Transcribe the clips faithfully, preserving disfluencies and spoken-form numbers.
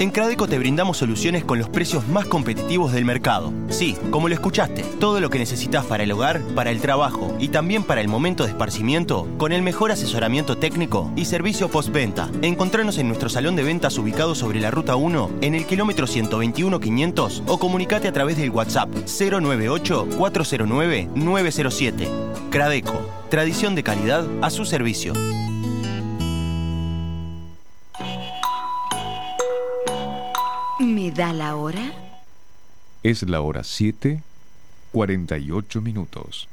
En Cradeco te brindamos soluciones con los precios más competitivos del mercado. Sí, como lo escuchaste, todo lo que necesitas para el hogar, para el trabajo y también para el momento de esparcimiento, con el mejor asesoramiento técnico y servicio postventa. Encontranos en nuestro salón de ventas ubicado sobre la Ruta uno, en el kilómetro ciento veintiuno quinientos, o comunicate a través del WhatsApp cero nueve ocho, cuatro cero nueve, nueve cero siete. Cradeco, tradición de calidad a su servicio. ¿Me da la hora? Es la hora siete, cuarenta y ocho minutos.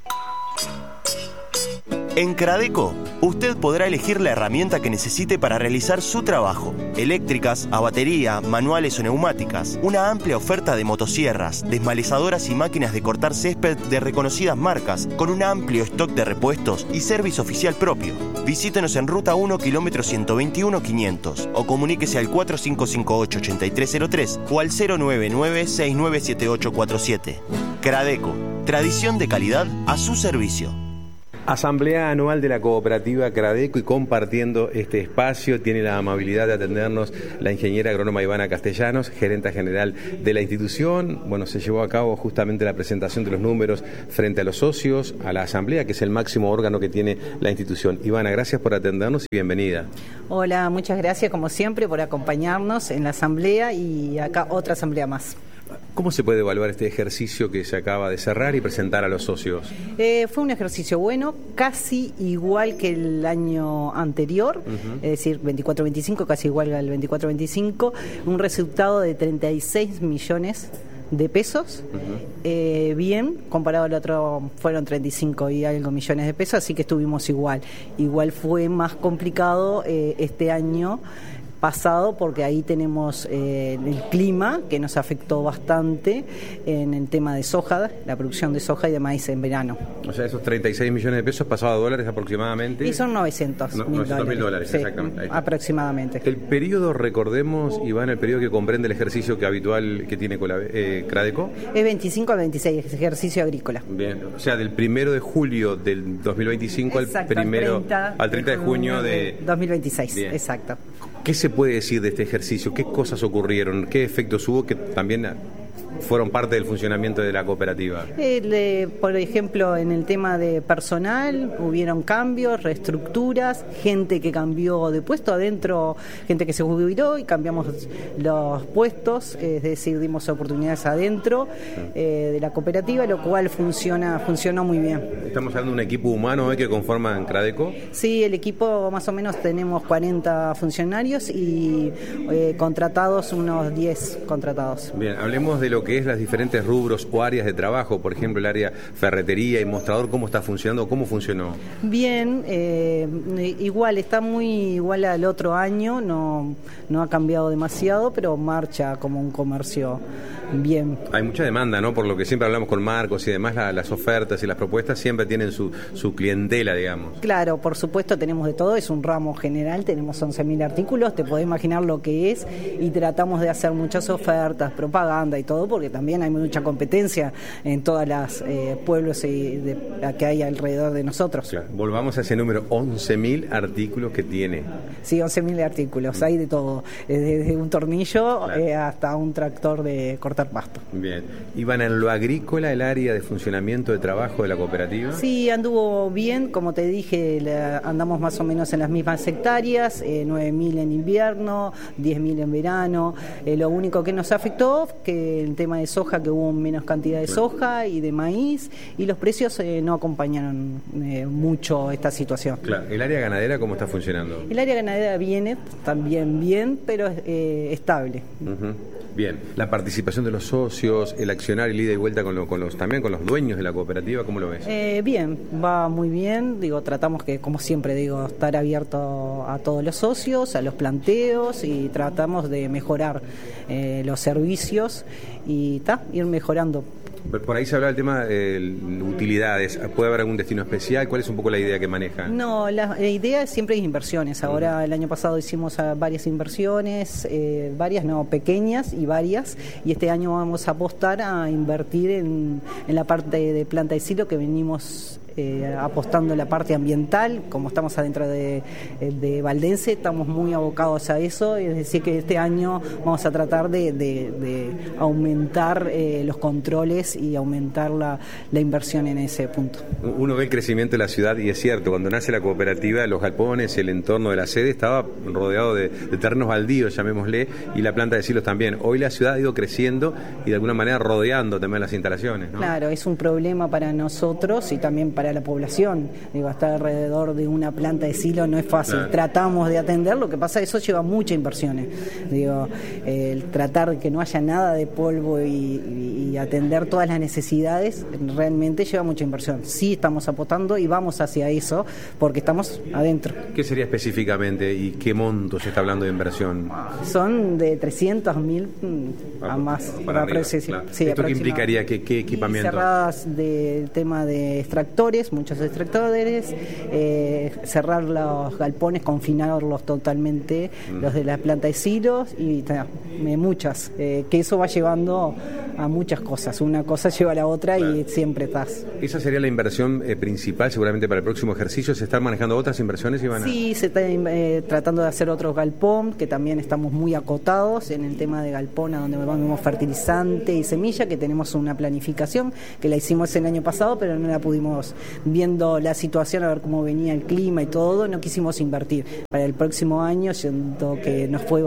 En Cradeco, usted podrá elegir la herramienta que necesite para realizar su trabajo. Eléctricas, a batería, manuales o neumáticas. Una amplia oferta de motosierras, desmalezadoras y máquinas de cortar césped de reconocidas marcas, con un amplio stock de repuestos y servicio oficial propio. Visítenos en Ruta uno, kilómetro ciento veintiuno quinientos, o comuníquese al cuatro cinco cinco ocho, ocho tres cero tres o al cero nueve nueve, seis nueve siete ocho cuatro siete. Cradeco, tradición de calidad a su servicio. Asamblea anual de la cooperativa Cradeco, y compartiendo este espacio tiene la amabilidad de atendernos la ingeniera agrónoma Ivana Castellanos, gerenta general de la institución. Bueno, se llevó a cabo justamente la presentación de los números frente a los socios, a la asamblea, que es el máximo órgano que tiene la institución. Ivana, gracias por atendernos y bienvenida. Hola, muchas gracias como siempre por acompañarnos en la asamblea y acá otra asamblea más. ¿Cómo se puede evaluar este ejercicio que se acaba de cerrar y presentar a los socios? Eh, fue un ejercicio bueno, casi igual que el año anterior, uh-huh. Es decir, veinticuatro veinticinco, casi igual al veinticuatro veinticinco, un resultado de treinta y seis millones de pesos, uh-huh. eh, bien, comparado al otro fueron treinta y cinco y algo millones de pesos, así que estuvimos igual. Igual fue más complicado eh, este año pasado, porque ahí tenemos eh, el clima que nos afectó bastante en el tema de soja, la producción de soja y de maíz en verano. O sea, esos treinta y seis millones de pesos pasado a dólares aproximadamente. Y son novecientos mil dólares. dólares, sí, exactamente. Aproximadamente. El periodo, recordemos, Iván, el periodo que comprende el ejercicio que habitual que tiene con la, eh, Cradeco. Es veinticinco al veintiséis, es ejercicio agrícola. Bien, o sea, del primero de julio del dos mil veinticinco exacto, al primero al treinta, al treinta de junio de dos mil veintiséis. Bien. Exacto. ¿Qué se puede decir de este ejercicio? ¿Qué cosas ocurrieron? ¿Qué efectos hubo que también fueron parte del funcionamiento de la cooperativa? Eh, por ejemplo, en el tema de personal, hubieron cambios, reestructuras, gente que cambió de puesto adentro, gente que se jubiló y cambiamos los puestos, es decir, dimos oportunidades adentro eh, de la cooperativa, lo cual funciona funcionó muy bien. ¿Estamos hablando de un equipo humano eh, que conforman Cradeco? Sí, el equipo más o menos tenemos cuarenta funcionarios y eh, contratados unos diez contratados. Bien, hablemos de lo que es las diferentes rubros o áreas de trabajo, por ejemplo el área ferretería y mostrador, ¿cómo está funcionando? ¿Cómo funcionó? Bien, eh, igual, está muy igual al otro año, no, no ha cambiado demasiado, pero marcha como un comercio bien. Hay mucha demanda, ¿no? Por lo que siempre hablamos con Marcos y demás, la, las ofertas y las propuestas siempre tienen su, su clientela, digamos. Claro, por supuesto tenemos de todo, es un ramo general, tenemos once mil artículos, te podés imaginar lo que es, y tratamos de hacer muchas ofertas, propaganda y todo, porque también hay mucha competencia en todas las eh, pueblos y de, que hay alrededor de nosotros. Claro. Volvamos a ese número, once mil artículos que tiene. Sí, once mil artículos, mm. hay de todo, desde un tornillo claro. eh, hasta un tractor de cortar pasto. Bien. ¿Iban en lo agrícola el área de funcionamiento de trabajo de la cooperativa? Sí, anduvo bien, como te dije, la, andamos más o menos en las mismas hectáreas, eh, nueve mil en invierno, diez mil en verano. Eh, lo único que nos afectó, que el tema de soja, que hubo menos cantidad de soja y de maíz, y los precios eh, no acompañaron eh, mucho esta situación. Claro. ¿El área ganadera cómo está funcionando? El área ganadera viene también bien, pero eh, estable. Uh-huh. Bien. La participación de los socios, el accionar y ida y vuelta con, lo, con los también con los dueños de la cooperativa, ¿cómo lo ves? Eh, bien, va muy bien. Digo, tratamos que, como siempre digo, estar abierto a todos los socios, a los planteos, y tratamos de mejorar eh, los servicios y ta, ir mejorando. Por ahí se habla del tema de utilidades. ¿Puede haber algún destino especial? ¿Cuál es un poco la idea que manejan? No, la, la idea siempre es inversiones. Ahora, el año pasado hicimos varias inversiones, eh, varias no, pequeñas y varias, y este año vamos a apostar a invertir en, en la parte de planta de silo que venimos eh, apostando en la parte ambiental, como estamos adentro de, de Valdense, estamos muy abocados a eso, es decir que este año vamos a tratar de, de, de aumentar eh, los controles y aumentar la, la inversión en ese punto. Uno ve el crecimiento de la ciudad y es cierto, cuando nace la cooperativa, los galpones, el entorno de la sede estaba rodeado de, de terrenos baldíos, llamémosle, y la planta de silos también. Hoy la ciudad ha ido creciendo y de alguna manera rodeando también las instalaciones, ¿no? Claro, es un problema para nosotros y también para la población. Digo, estar alrededor de una planta de silo no es fácil. Claro. Tratamos de atender, lo que pasa es que eso lleva muchas inversiones. Digo, eh, el tratar de que no haya nada de polvo y, y, y atender todas las necesidades realmente lleva mucha inversión. Sí estamos apostando y vamos hacia eso porque estamos adentro. ¿Qué sería específicamente y qué monto se está hablando de inversión? Son de trescientos mil a más. Para arriba, sí, claro. sí, ¿Esto qué implicaría? ¿Qué, qué equipamiento? Y cerradas del tema de extractores, muchos extractores, eh, cerrar los galpones, confinarlos totalmente, mm. los de la planta de silos y eh, muchas, eh, que eso va llevando a muchas cosas. Una cosa lleva a la otra, claro. Y siempre estás. Esa sería la inversión eh, principal seguramente para el próximo ejercicio. ¿Se están manejando otras inversiones, Ivana? Sí, se está eh, tratando de hacer otros galpón, que también estamos muy acotados en el tema de galpón, a donde vamos fertilizante y semilla, que tenemos una planificación que la hicimos el año pasado, pero no la pudimos, viendo la situación, a ver cómo venía el clima y todo, no quisimos invertir. Para el próximo año, siento que nos fue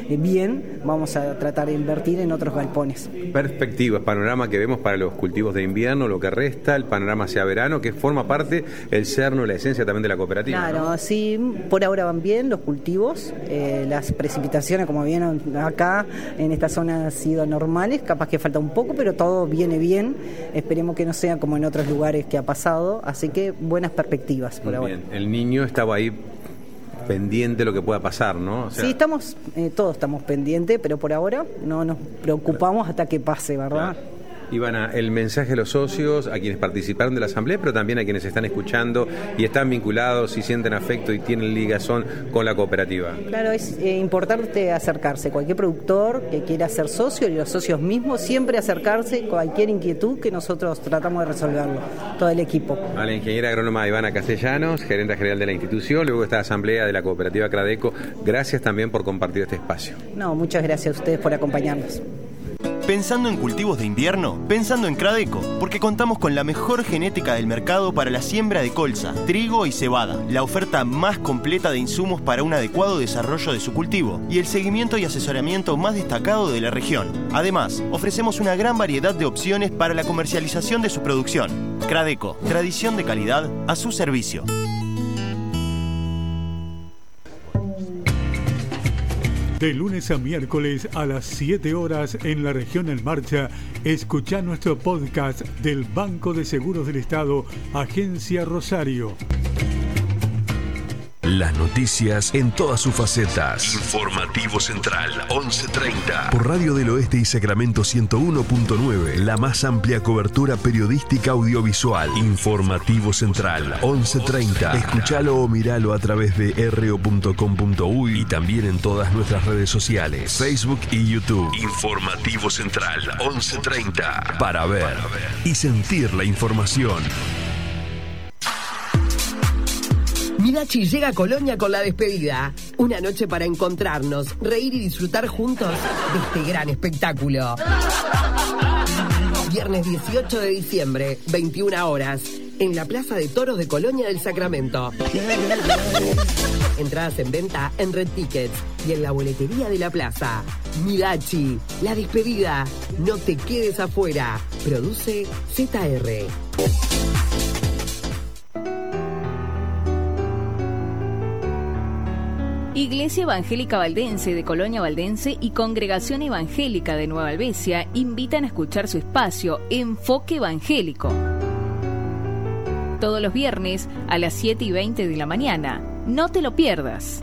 bien, vamos a tratar de invertir en otros galpones. Perspectivas, panorama que vemos para los cultivos de invierno, lo que resta, el panorama hacia verano, que forma parte el cerno, la esencia también de la cooperativa. Claro, ¿no? Sí, por ahora van bien los cultivos, eh, las precipitaciones, como vieron acá, en esta zona han sido normales, capaz que falta un poco, pero todo viene bien, esperemos que no sea como en otros lugares que ha pasado, así que buenas perspectivas por Muy ahora. Bien. El niño estaba ahí pendiente de lo que pueda pasar, ¿no? O sea, sí, estamos, eh, todos estamos pendientes, pero por ahora no nos preocupamos hasta que pase, ¿verdad? Claro. Ivana, el mensaje a los socios, a quienes participaron de la asamblea, pero también a quienes están escuchando y están vinculados y sienten afecto y tienen ligazón con la cooperativa. Claro, es eh, importante acercarse. Cualquier productor que quiera ser socio y los socios mismos, siempre acercarse, cualquier inquietud que nosotros tratamos de resolverlo, todo el equipo. A la ingeniera agrónoma Ivana Castellanos, gerente general de la institución, luego esta asamblea de la cooperativa Cradeco, gracias también por compartir este espacio. No, muchas gracias a ustedes por acompañarnos. Pensando en cultivos de invierno, pensando en Cradeco, porque contamos con la mejor genética del mercado para la siembra de colza, trigo y cebada, la oferta más completa de insumos para un adecuado desarrollo de su cultivo y el seguimiento y asesoramiento más destacado de la región. Además, ofrecemos una gran variedad de opciones para la comercialización de su producción. Cradeco, tradición de calidad a su servicio. De lunes a miércoles a las siete horas en la región En Marcha, escuchá nuestro podcast del Banco de Seguros del Estado, Agencia Rosario. Las noticias en todas sus facetas. Informativo Central, once treinta. Por Radio del Oeste y Sacramento ciento uno punto nueve. La más amplia cobertura periodística audiovisual. Informativo Central, once treinta. Escuchalo o miralo a través de r o punto com punto u y también en todas nuestras redes sociales, Facebook y YouTube. Informativo Central, once treinta. Para ver, Para ver y sentir la información. Midachi llega a Colonia con la despedida. Una noche para encontrarnos, reír y disfrutar juntos de este gran espectáculo. Viernes dieciocho de diciembre, veintiuna horas, en la Plaza de Toros de Colonia del Sacramento. Entradas en venta en Red Tickets y en la boletería de la plaza. Midachi, la despedida. No te quedes afuera. Produce Z R. Iglesia Evangélica Valdense de Colonia Valdense y Congregación Evangélica de Nueva Albesia invitan a escuchar su espacio Enfoque Evangélico. Todos los viernes a las siete y veinte de la mañana. No te lo pierdas.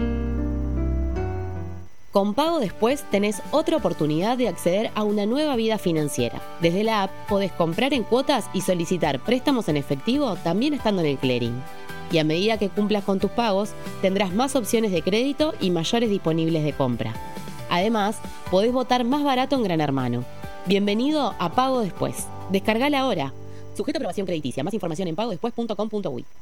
Con Pago Después tenés otra oportunidad de acceder a una nueva vida financiera. Desde la app podés comprar en cuotas y solicitar préstamos en efectivo también estando en el clearing. Y a medida que cumplas con tus pagos, tendrás más opciones de crédito y mayores disponibles de compra. Además, podés votar más barato en Gran Hermano. Bienvenido a Pago Después. Descargala ahora. Sujeto a aprobación crediticia. Más información en pago después punto com punto uy.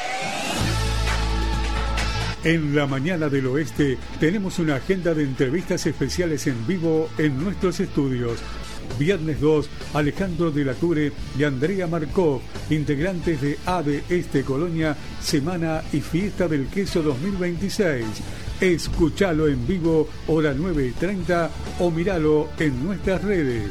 En la mañana del oeste tenemos una agenda de entrevistas especiales en vivo en nuestros estudios. Viernes dos, Alejandro de la Ture y Andrea Markov, integrantes de A D Este Colonia, Semana y Fiesta del Queso dos mil veintiséis. Escúchalo en vivo, hora nueve y treinta, o míralo en nuestras redes.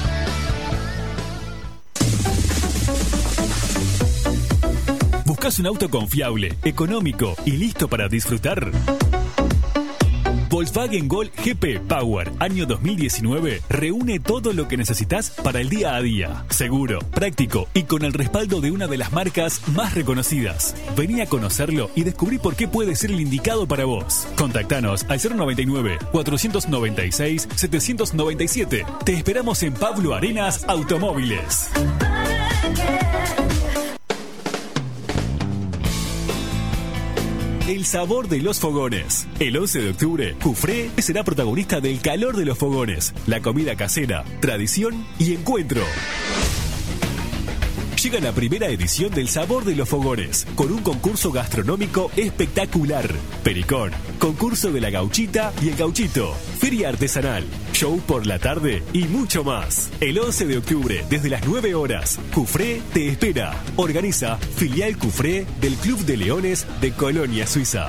¿Buscas un auto confiable, económico y listo para disfrutar? Volkswagen Gol G P Power año dos mil diecinueve reúne todo lo que necesitas para el día a día. Seguro, práctico y con el respaldo de una de las marcas más reconocidas. Vení a conocerlo y descubrí por qué puede ser el indicado para vos. Contactanos al cero noventa y nueve, cuatrocientos noventa y seis, setecientos noventa y siete. Te esperamos en Pablo Arenas Automóviles. El sabor de los fogones. El once de octubre, Cufré será protagonista del calor de los fogones, la comida casera, tradición y encuentro. Llega la primera edición del Sabor de los Fogones, con un concurso gastronómico espectacular. Pericón, concurso de la gauchita y el gauchito, feria artesanal, show por la tarde y mucho más. El once de octubre, desde las nueve horas, Cufré te espera. Organiza Filial Cufré del Club de Leones de Colonia, Suiza.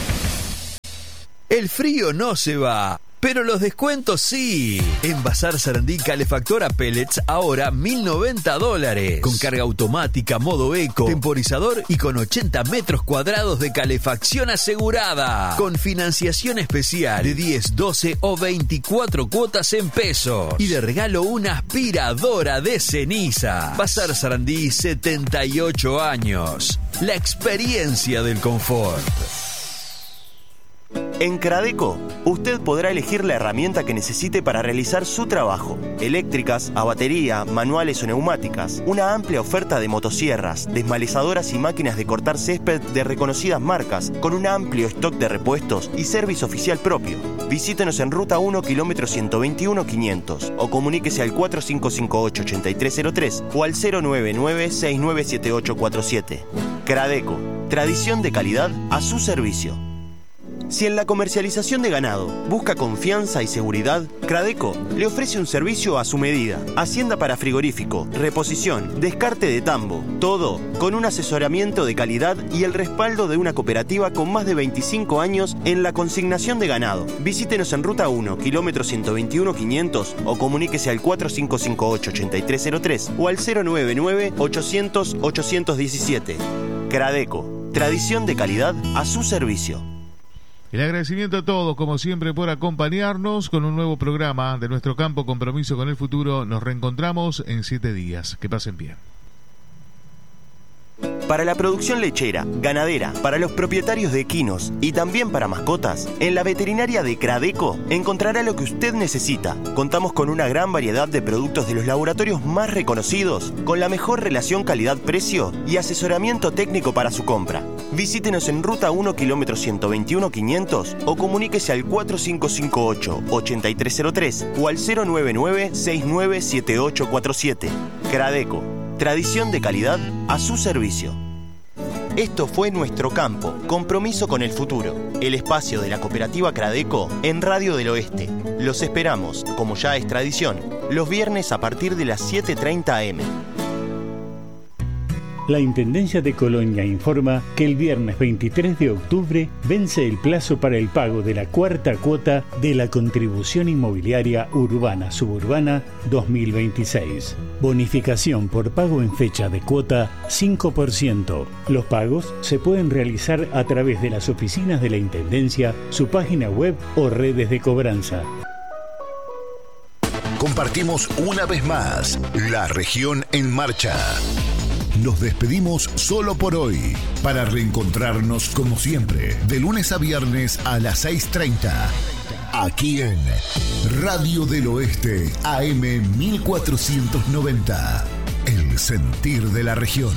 El frío no se va, pero los descuentos sí. En Bazar Sarandí, calefactora pellets, ahora mil noventa dólares. Con carga automática, modo eco, temporizador y con ochenta metros cuadrados de calefacción asegurada. Con financiación especial de diez, doce o veinticuatro cuotas en pesos. Y de regalo una aspiradora de ceniza. Bazar Sarandí, setenta y ocho años. La experiencia del confort. En Cradeco, usted podrá elegir la herramienta que necesite para realizar su trabajo. Eléctricas, a batería, manuales o neumáticas. Una amplia oferta de motosierras, desmalezadoras y máquinas de cortar césped de reconocidas marcas, con un amplio stock de repuestos y servicio oficial propio. Visítenos en Ruta uno, kilómetro ciento veintiuno, quinientos, o comuníquese al cuatro cinco cinco ocho, ocho tres cero tres o al cero nueve nueve, seis nueve siete ocho cuatro siete. Cradeco, tradición de calidad a su servicio. Si en la comercialización de ganado busca confianza y seguridad, Cradeco le ofrece un servicio a su medida. Hacienda para frigorífico, reposición, descarte de tambo, todo con un asesoramiento de calidad y el respaldo de una cooperativa con más de veinticinco años en la consignación de ganado. Visítenos en Ruta uno, kilómetro ciento veintiuno, quinientos o comuníquese al cuatro cinco cinco ocho, ocho tres cero tres o al cero nueve nueve, ochocientos, ochocientos diecisiete. Cradeco, tradición de calidad a su servicio. El agradecimiento a todos, como siempre, por acompañarnos con un nuevo programa de nuestro campo Compromiso con el Futuro. Nos reencontramos en siete días. Que pasen bien. Para la producción lechera, ganadera, para los propietarios de equinos y también para mascotas, en la veterinaria de Cradeco encontrará lo que usted necesita. Contamos con una gran variedad de productos de los laboratorios más reconocidos, con la mejor relación calidad-precio y asesoramiento técnico para su compra. Visítenos en Ruta uno, kilómetro ciento veintiuno, quinientos o comuníquese al cuatro cinco cinco ocho, ocho tres cero tres o al cero nueve nueve, seis nueve siete ocho cuatro siete. Cradeco, tradición de calidad a su servicio. Esto fue Nuestro Campo, Compromiso con el Futuro, el espacio de la cooperativa Cradeco en Radio del Oeste. Los esperamos, como ya es tradición, los viernes a partir de las siete treinta a eme. La Intendencia de Colonia informa que el viernes veintitrés de octubre vence el plazo para el pago de la cuarta cuota de la Contribución Inmobiliaria Urbana Suburbana dos mil veintiséis. Bonificación por pago en fecha de cuota cinco por ciento. Los pagos se pueden realizar a través de las oficinas de la Intendencia, su página web o redes de cobranza. Compartimos una vez más La Región en Marcha. Nos despedimos solo por hoy, para reencontrarnos como siempre, de lunes a viernes a las seis treinta, aquí en Radio del Oeste, A M mil cuatrocientos noventa, el sentir de la región.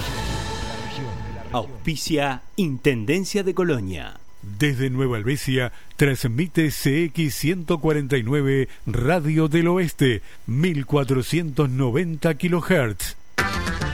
Auspicia Intendencia de Colonia. Desde Nueva Helvecia transmite C X ciento cuarenta y nueve Radio del Oeste, mil cuatrocientos noventa kilohertz.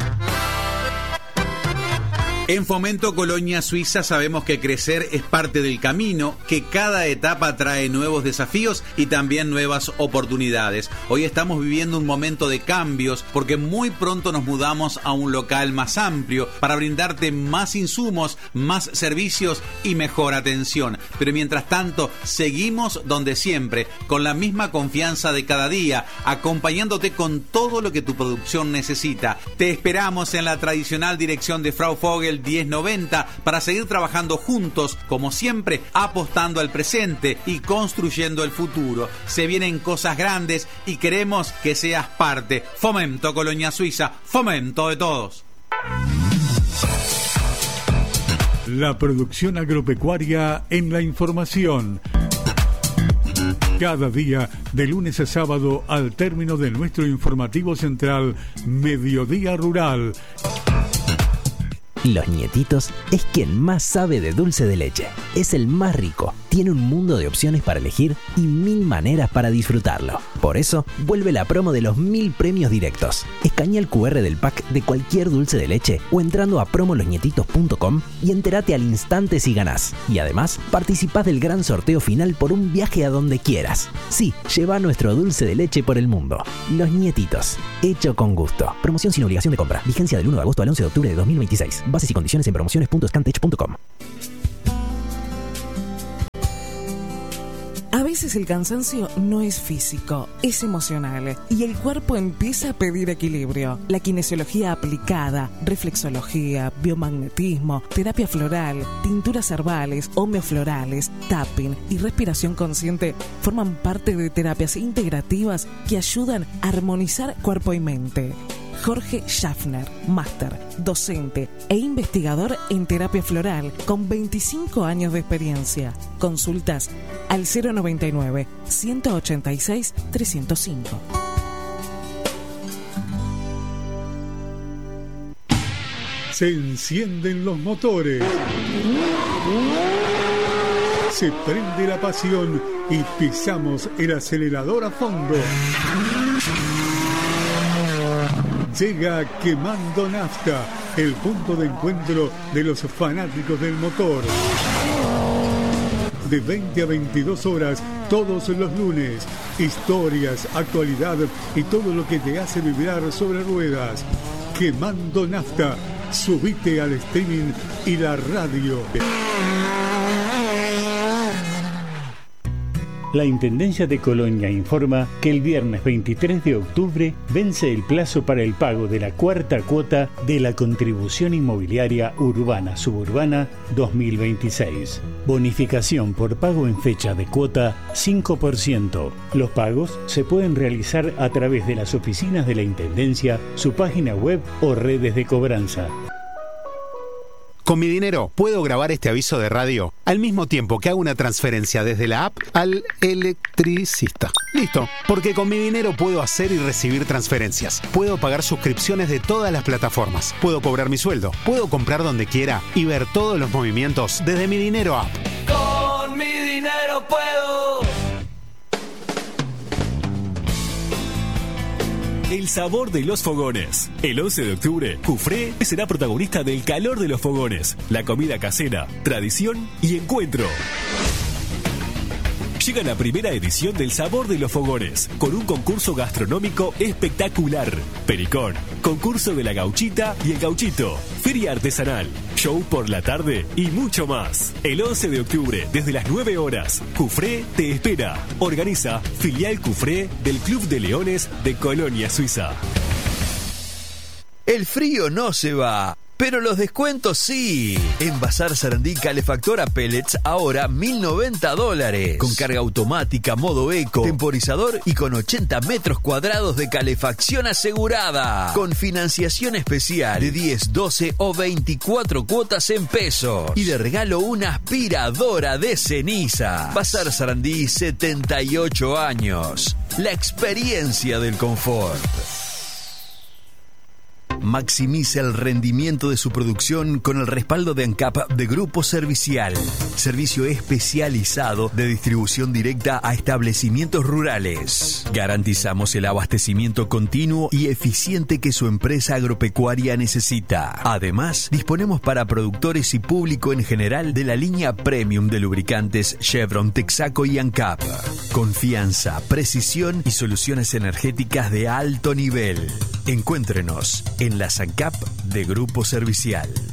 En Fomento Colonia Suiza sabemos que crecer es parte del camino, que cada etapa trae nuevos desafíos y también nuevas oportunidades. Hoy estamos viviendo un momento de cambios porque muy pronto nos mudamos a un local más amplio para brindarte más insumos, más servicios y mejor atención. Pero mientras tanto, seguimos donde siempre, con la misma confianza de cada día, acompañándote con todo lo que tu producción necesita. Te esperamos en la tradicional dirección de Frau Vogel diez noventa para seguir trabajando juntos, como siempre, apostando al presente y construyendo el futuro. Se vienen cosas grandes y queremos que seas parte. Fomento Colonia Suiza, fomento de todos. La producción agropecuaria en la información. Cada día, de lunes a sábado, al término de nuestro informativo central, Mediodía Rural. Los Nietitos es quien más sabe de dulce de leche. Es el más rico, tiene un mundo de opciones para elegir y mil maneras para disfrutarlo. Por eso, vuelve la promo de los mil premios directos. Escanea el cu erre del pack de cualquier dulce de leche o entrando a promo los nietitos punto com y entérate al instante si ganás. Y además, participás del gran sorteo final por un viaje a donde quieras. Sí, lleva nuestro dulce de leche por el mundo. Los Nietitos, hecho con gusto. Promoción sin obligación de compra. Vigencia del uno de agosto al once de octubre de dos mil veintiséis. Bases y condiciones en promociones punto scantech punto com. A veces el cansancio no es físico, es emocional y el cuerpo empieza a pedir equilibrio. La kinesiología aplicada, reflexología, biomagnetismo, terapia floral, tinturas herbales, homeoflorales, tapping y respiración consciente forman parte de terapias integrativas que ayudan a armonizar cuerpo y mente. Jorge Schaffner, máster, docente e investigador en terapia floral con veinticinco años de experiencia. Consultas al cero noventa y nueve, ciento ochenta y seis, trescientos cinco. Se encienden los motores. Se prende la pasión y pisamos el acelerador a fondo. Llega Quemando Nafta, el punto de encuentro de los fanáticos del motor. De veinte a veintidós horas, todos los lunes. Historias, actualidad y todo lo que te hace vibrar sobre ruedas. Quemando Nafta. Subite al streaming y la radio. La Intendencia de Colonia informa que el viernes veintitrés de octubre vence el plazo para el pago de la cuarta cuota de la Contribución Inmobiliaria Urbana Suburbana dos mil veintiséis. Bonificación por pago en fecha de cuota cinco por ciento. Los pagos se pueden realizar a través de las oficinas de la Intendencia, su página web o redes de cobranza. Con mi dinero puedo grabar este aviso de radio al mismo tiempo que hago una transferencia desde la app al electricista. Listo, porque con mi dinero puedo hacer y recibir transferencias. Puedo pagar suscripciones de todas las plataformas. Puedo cobrar mi sueldo. Puedo comprar donde quiera y ver todos los movimientos desde mi dinero app. Con mi dinero puedo. El sabor de los fogones. El once de octubre, Cufré será protagonista del calor de los fogones, la comida casera, tradición y encuentro. Llega la primera edición del Sabor de los Fogones, con un concurso gastronómico espectacular. Pericón, concurso de la gauchita y el gauchito, feria artesanal, show por la tarde y mucho más. El once de octubre, desde las nueve horas, Cufré te espera. Organiza Filial Cufré del Club de Leones de Colonia Suiza. El frío no se va, pero los descuentos sí. En Bazar Sarandí Calefactora Pellets ahora mil noventa dólares. Con carga automática, modo eco, temporizador y con ochenta metros cuadrados de calefacción asegurada. Con financiación especial de diez, doce o veinticuatro cuotas en pesos. Y de regalo una aspiradora de ceniza. Bazar Sarandí, setenta y ocho años. La experiencia del confort. Maximice el rendimiento de su producción con el respaldo de ANCAP de Grupo Servicial. Servicio especializado de distribución directa a establecimientos rurales. Garantizamos el abastecimiento continuo y eficiente que su empresa agropecuaria necesita. Además, disponemos para productores y público en general de la línea premium de lubricantes Chevron, Texaco y ANCAP. Confianza, precisión y soluciones energéticas de alto nivel. Encuéntrenos en las ANCAP de Grupo Servicial.